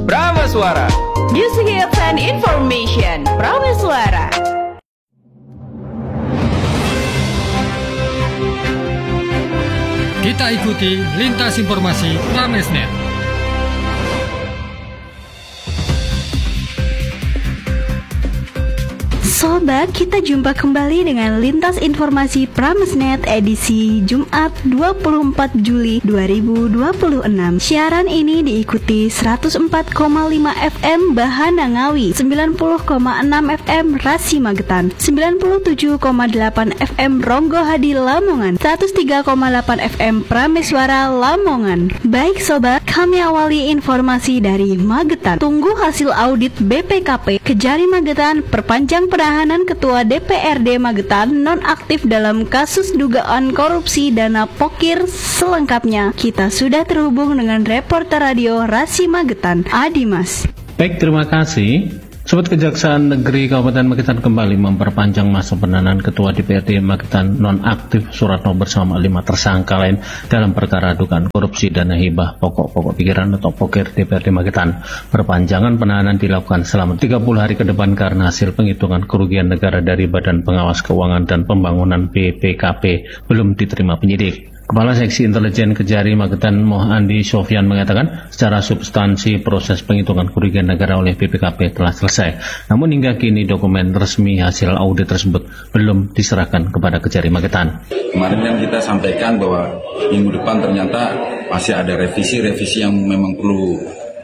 Prameswara. Music Hits and Information. Prameswara. Kita ikuti lintas informasi Pramesnet. Sobat, kita jumpa kembali dengan Lintas Informasi Pramesnet edisi Jumat 24 Juli 2026. Siaran ini diikuti 104,5 FM Bahana Ngawi, 90,6 FM Rasi Magetan, 97,8 FM Ronggo Hadi Lamongan, 103,8 FM Prameswara Lamongan. Baik sobat, kami awali informasi dari Magetan. Tunggu hasil audit BPKP Kejari Magetan perpanjang penahanan Ketua DPRD Magetan nonaktif dalam kasus dugaan korupsi dana pokir. Selengkapnya kita sudah terhubung dengan reporter radio Rasi Magetan, Adimas. Baik, terima kasih. Sobat, Kejaksaan Negeri Kabupaten Magetan kembali memperpanjang masa penahanan Ketua DPRD Magetan nonaktif Suratno bersama 5 tersangka lain dalam perkara dugaan korupsi dana hibah pokok pikiran atau pokir DPRD Magetan. Perpanjangan penahanan dilakukan selama 30 hari ke depan karena hasil penghitungan kerugian negara dari Badan Pengawas Keuangan dan Pembangunan BPKP belum diterima penyidik. Kepala Seksi Intelijen Kejari Magetan Mohandi Sofyan mengatakan secara substansi proses penghitungan kerugian negara oleh BPKP telah selesai. Namun hingga kini dokumen resmi hasil audit tersebut belum diserahkan kepada Kejari Magetan. Kemarin kan kita sampaikan bahwa minggu depan ternyata masih ada revisi yang memang perlu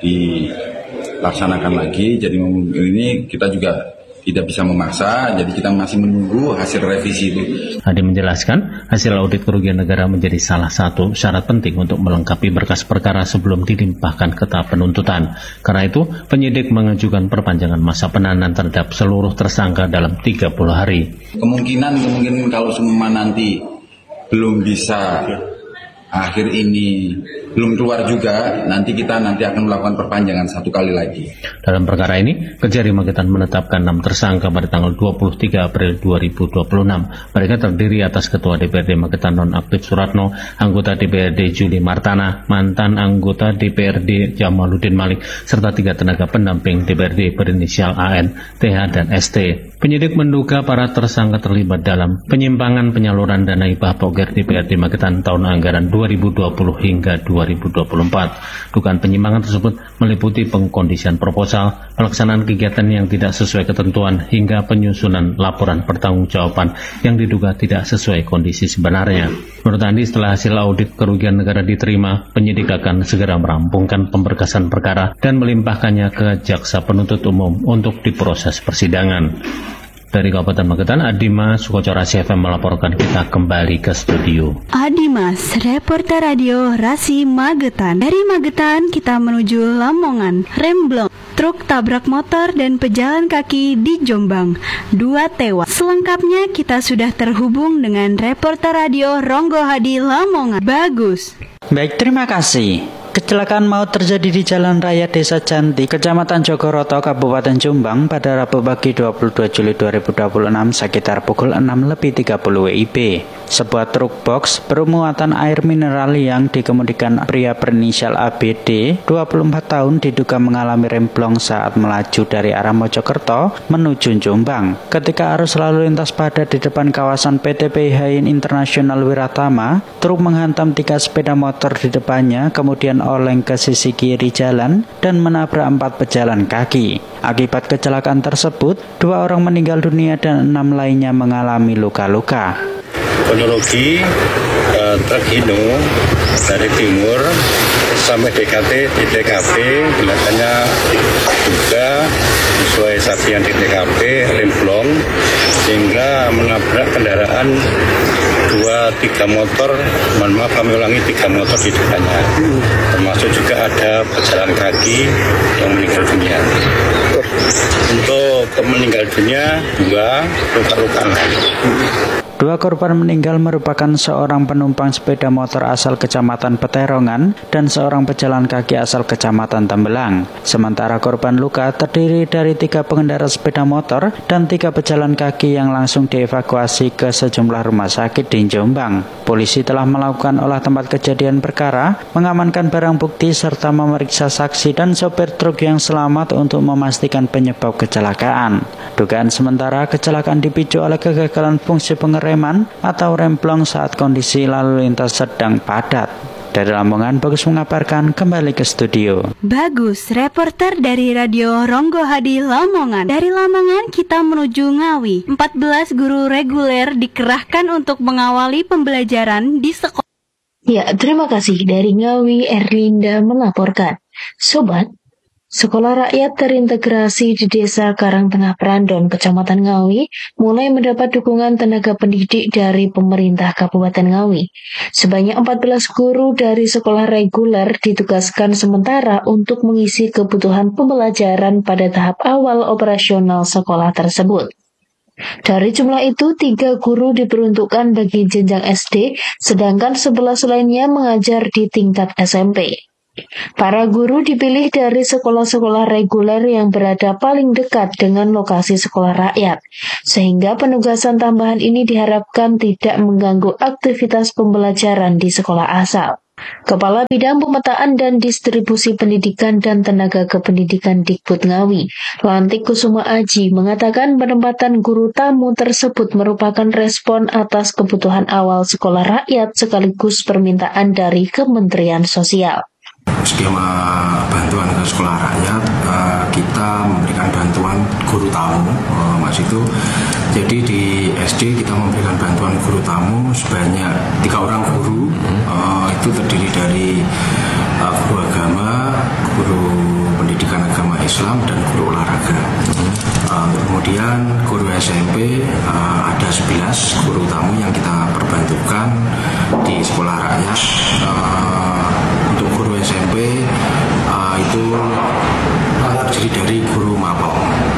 dilaksanakan lagi. Jadi ini kita juga tidak bisa memaksa, jadi kita masih menunggu hasil revisi itu. Hadi menjelaskan, hasil audit kerugian negara menjadi salah satu syarat penting untuk melengkapi berkas perkara sebelum dilimpahkan ke tahap penuntutan. Karena itu, penyidik mengajukan perpanjangan masa penahanan terhadap seluruh tersangka dalam 30 hari. Kemungkinan kalau semua nanti belum bisa akhir ini belum keluar juga, nanti kita akan melakukan perpanjangan satu kali lagi. Dalam perkara ini, Kejari Magetan menetapkan 6 tersangka pada tanggal 23 April 2026. Mereka terdiri atas Ketua DPRD Magetan nonaktif Suratno, anggota DPRD Juli Martana, mantan anggota DPRD Jamaluddin Malik, serta 3 tenaga pendamping DPRD berinisial AN, TH, dan ST. Penyidik menduga para tersangka terlibat dalam penyimpangan penyaluran dana hibah pokir DPRD Magetan tahun anggaran 2020 hingga 2024. Dugaan penyimpangan tersebut meliputi pengkondisian proposal, pelaksanaan kegiatan yang tidak sesuai ketentuan, hingga penyusunan laporan pertanggungjawaban yang diduga tidak sesuai kondisi sebenarnya. Menurut Andi, setelah hasil audit kerugian negara diterima, penyidik akan segera merampungkan pemberkasan perkara dan melimpahkannya ke Jaksa Penuntut Umum untuk diproses persidangan. Dari Kabupaten Magetan, Adimas Sukocorasi FM melaporkan. Kita kembali ke studio. Adimas, reporter radio Rasi Magetan. Dari Magetan kita menuju Lamongan. Remblong, truk tabrak motor dan pejalan kaki di Jombang. 2 tewas. Selengkapnya kita sudah terhubung dengan reporter radio Ronggo Hadi Lamongan. Bagus. Baik, terima kasih. Kecelakaan maut terjadi di Jalan Raya Desa Janti, Kecamatan Jogoroto, Kabupaten Jombang pada Rabu pagi 22 Juli 2026 sekitar pukul 6.30 WIB. Sebuah truk box bermuatan air mineral yang dikemudikan pria berinisial ABD, 24 tahun, diduga mengalami remblong saat melaju dari arah Mojokerto menuju Jombang. Ketika arus lalu lintas padat di depan kawasan PT PIHIN Internasional Wiratama, truk menghantam 3 sepeda motor di depannya, kemudian oleng ke sisi kiri jalan dan menabrak 4 pejalan kaki. Akibat kecelakaan tersebut, 2 orang meninggal dunia dan 6 lainnya mengalami luka-luka. Kronologi truk Hino dari timur sampai DKT di TKP kelihatannya juga sesuai saksian di TKP remblong sehingga menabrak kendaraan 2-3 motor, kami ulangi 3 motor di depannya, termasuk juga ada pejalan kaki yang meninggal dunia. Untuk meninggal dunia 2, luka-luka lain. 2 korban meninggal merupakan seorang penumpang sepeda motor asal Kecamatan Peterongan dan seorang pejalan kaki asal Kecamatan Tembelang. Sementara korban luka terdiri dari 3 pengendara sepeda motor dan 3 pejalan kaki yang langsung dievakuasi ke sejumlah rumah sakit di Jombang. Polisi telah melakukan olah tempat kejadian perkara, mengamankan barang bukti serta memeriksa saksi dan sopir truk yang selamat untuk memastikan penyebab kecelakaan. Dugaan sementara kecelakaan dipicu oleh kegagalan fungsi pengereman atau remblong saat kondisi lalu lintas sedang padat. Dari Lamongan, Bagus mengabarkan, kembali ke studio. Bagus, reporter dari Radio Ronggo Hadi Lamongan. Dari Lamongan kita menuju Ngawi. 14 guru reguler dikerahkan untuk mengawali pembelajaran di sekolah. Ya, terima kasih. Dari Ngawi, Erlinda melaporkan. Sobat, Sekolah Rakyat terintegrasi di Desa Karangtengah Prandon, Kecamatan Ngawi, mulai mendapat dukungan tenaga pendidik dari pemerintah Kabupaten Ngawi. Sebanyak 14 guru dari sekolah reguler ditugaskan sementara untuk mengisi kebutuhan pembelajaran pada tahap awal operasional sekolah tersebut. Dari jumlah itu, 3 guru diperuntukkan bagi jenjang SD, sedangkan 11 lainnya mengajar di tingkat SMP. Para guru dipilih dari sekolah-sekolah reguler yang berada paling dekat dengan lokasi sekolah rakyat, sehingga penugasan tambahan ini diharapkan tidak mengganggu aktivitas pembelajaran di sekolah asal. Kepala Bidang Pemetaan dan Distribusi Pendidikan dan Tenaga Kependidikan Dikbud Ngawi, Lantik Kusuma Aji, mengatakan penempatan guru tamu tersebut merupakan respon atas kebutuhan awal sekolah rakyat sekaligus permintaan dari Kementerian Sosial. Skema bantuan ke sekolah rakyat, kita memberikan bantuan guru tamu, Mas itu. Jadi di SD kita memberikan bantuan guru tamu sebanyak 3 orang guru, itu terdiri dari guru agama, guru pendidikan agama Islam, dan guru olahraga. Kemudian guru SMP ada 11 guru tamu yang kita perbantukan di sekolah rakyat. Untuk guru SMP itu terdiri dari guru mapel.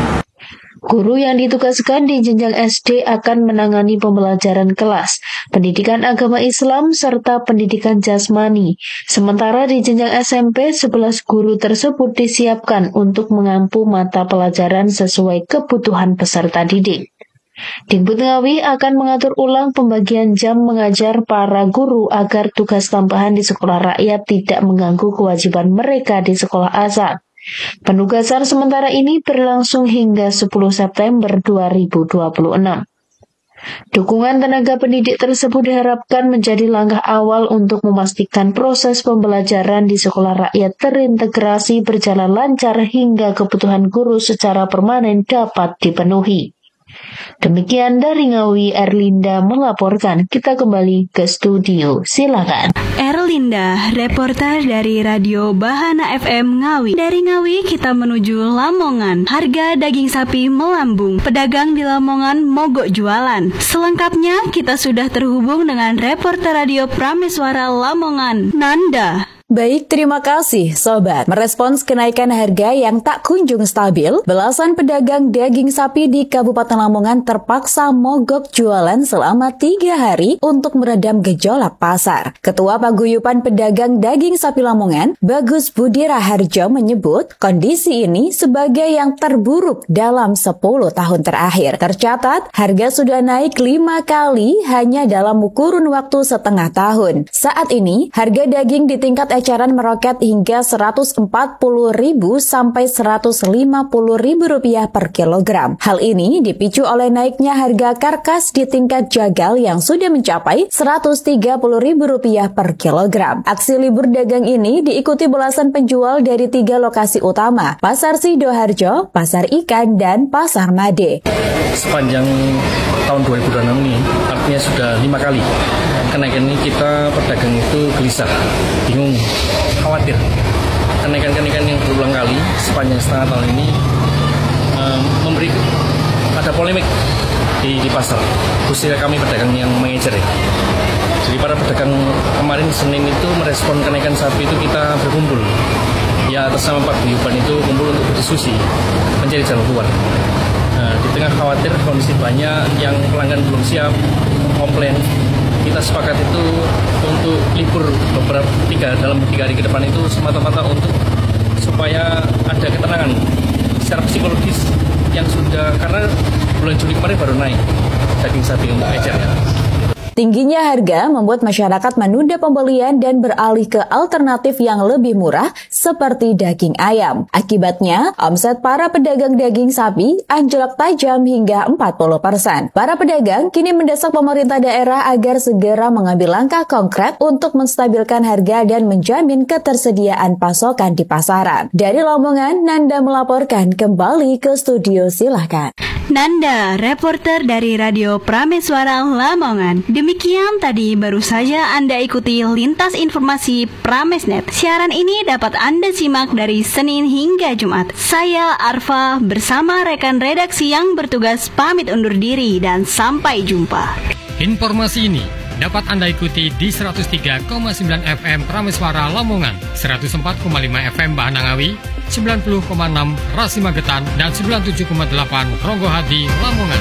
Guru yang ditugaskan di jenjang SD akan menangani pembelajaran kelas, pendidikan agama Islam, serta pendidikan jasmani. Sementara di jenjang SMP, 11 guru tersebut disiapkan untuk mengampu mata pelajaran sesuai kebutuhan peserta didik. Dikbud Ngawi akan mengatur ulang pembagian jam mengajar para guru agar tugas tambahan di sekolah rakyat tidak mengganggu kewajiban mereka di sekolah asal. Penugasan sementara ini berlangsung hingga 10 September 2026. Dukungan tenaga pendidik tersebut diharapkan menjadi langkah awal untuk memastikan proses pembelajaran di sekolah rakyat terintegrasi berjalan lancar hingga kebutuhan guru secara permanen dapat dipenuhi. Demikian dari Ngawi, Erlinda melaporkan. Kita kembali ke studio, silakan. Erlinda, reporter dari Radio Bahana FM Ngawi. Dari Ngawi kita menuju Lamongan. Harga daging sapi melambung. Pedagang di Lamongan mogok jualan. Selengkapnya kita sudah terhubung dengan reporter Radio Prameswara Lamongan, Nanda. Baik, terima kasih Sobat. Merespons kenaikan harga yang tak kunjung stabil, belasan pedagang daging sapi di Kabupaten Lamongan terpaksa mogok jualan selama 3 hari untuk meredam gejolak pasar. Ketua Paguyuban Pedagang Daging Sapi Lamongan, Bagus Budi Raharjo menyebut kondisi ini sebagai yang terburuk dalam 10 tahun terakhir. Tercatat, harga sudah naik 5 kali hanya dalam kurun waktu setengah tahun. Saat ini, harga daging di tingkat eceran meroket hingga Rp140.000 sampai Rp150.000 per kilogram. Hal ini dipicu oleh naiknya harga karkas di tingkat jagal yang sudah mencapai Rp130.000 per kilogram. Aksi libur dagang ini diikuti belasan penjual dari 3 lokasi utama, Pasar Sidoarjo, Pasar Ikan, dan Pasar Made. Sepanjang tahun 2026 ini, artinya sudah 5 kali kenaikan ini, kita pedagang itu gelisah, bingung, khawatir. Kenaikan-kenaikan yang berulang kali sepanjang setengah tahun ini memberi ada polemik di pasar, khususnya kami pedagang yang mengecer ya. Jadi para pedagang kemarin Senin itu merespon kenaikan sapi itu kita berkumpul. Ya atas nama Paguyuban itu kumpul untuk berdiskusi, mencari jalan keluar. Di tengah khawatir kondisi banyak yang pelanggan belum siap, komplain. Kita sepakat itu untuk libur dalam 3 hari ke depan itu semata-mata untuk supaya ada ketenangan secara psikologis yang sudah, karena bulan Juli kemarin baru naik daging sapi untuk ecer ya. Tingginya harga membuat masyarakat menunda pembelian dan beralih ke alternatif yang lebih murah seperti daging ayam. Akibatnya, omset para pedagang daging sapi anjlok tajam hingga 40%. Para pedagang kini mendesak pemerintah daerah agar segera mengambil langkah konkret untuk menstabilkan harga dan menjamin ketersediaan pasokan di pasaran. Dari Lamongan, Nanda melaporkan kembali ke studio, silahkan. Nanda, reporter dari Radio Prameswara Lamongan. Demikian tadi baru saja Anda ikuti Lintas Informasi Pramesnet. Siaran ini dapat Anda simak dari Senin hingga Jumat. Saya Arfa bersama rekan redaksi yang bertugas pamit undur diri dan sampai jumpa. Informasi ini dapat Anda ikuti di 103,9 FM Prameswara Lamongan, 104,5 FM Bahanangawi, 90,6 Rasi Magetan, dan 97,8 Ronggohadi Lamongan.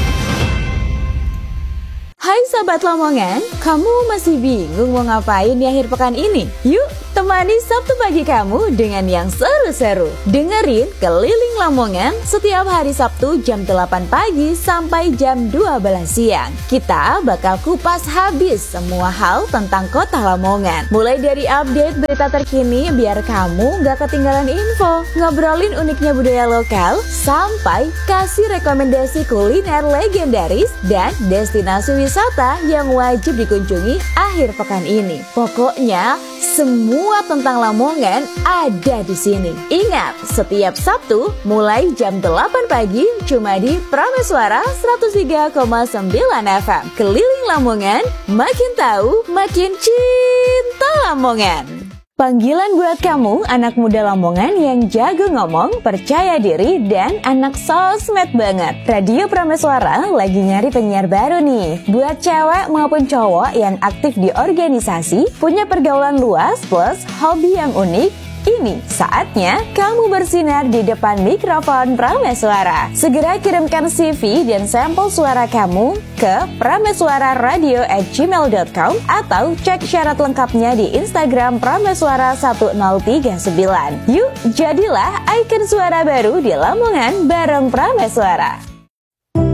Hai Sobat Lamongan, kamu masih bingung mau ngapain di akhir pekan ini? Yuk, temani Sabtu pagi kamu dengan yang seru-seru. Dengerin Keliling Lamongan setiap hari Sabtu jam 8 pagi sampai jam 12 siang. Kita bakal kupas habis semua hal tentang kota Lamongan. Mulai dari update berita terkini biar kamu gak ketinggalan info, ngobrolin uniknya budaya lokal, sampai kasih rekomendasi kuliner legendaris dan destinasi wisata yang wajib dikunjungi akhir pekan ini. Pokoknya semua tentang Lamongan ada di sini. Ingat, setiap Sabtu mulai jam 8 pagi cuma di Prameswara 103,9 FM. Keliling Lamongan, makin tahu, makin cinta Lamongan. Panggilan buat kamu, anak muda Lamongan yang jago ngomong, percaya diri, dan anak sosmed banget. Radio Prameswara lagi nyari penyiar baru nih. Buat cewek maupun cowok yang aktif di organisasi, punya pergaulan luas plus hobi yang unik, ini saatnya kamu bersinar di depan mikrofon Prameswara. Segera kirimkan CV dan sampel suara kamu ke prameswararadio@gmail.com atau cek syarat lengkapnya di Instagram Prameswara 1039. Yuk, jadilah ikon suara baru di Lamongan bareng Prameswara.